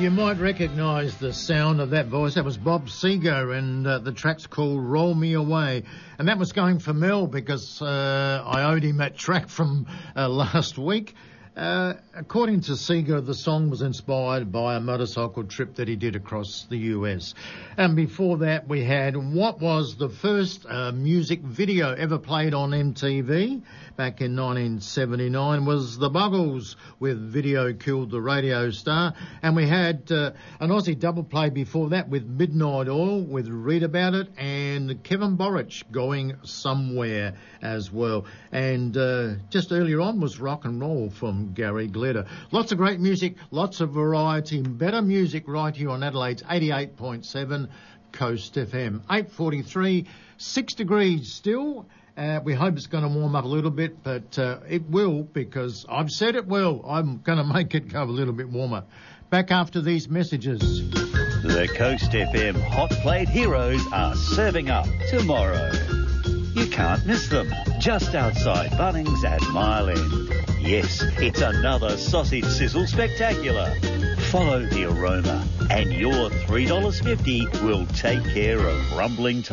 You might recognise the sound of that voice. That was Bob Seger, and the track's called Roll Me Away. And that was going for Mel because I owed him that track from last week. According to Seger, the song was inspired by a motorcycle trip that he did across the US. And before that, we had what was the first music video ever played on MTV back in 1979 was The Buggles with Video Killed the Radio Star. And we had an Aussie double play before that with Midnight Oil with Read About It and Kevin Borich Going Somewhere as well. And just earlier on was Rock and Roll from Gary Glitter. Lots of great music, lots of variety, better music right here on Adelaide's 88.7 Coast FM. 8:43, 6 degrees still. We hope it's going to warm up a little bit, but it will because I've said it will. I'm going to make it go a little bit warmer. Back after these messages. The Coast FM Hot Plate Heroes are serving up tomorrow. You can't miss them. Just outside Bunnings at Mile End. Yes, it's another sausage sizzle spectacular. Follow the aroma and your $3.50 will take care of rumbling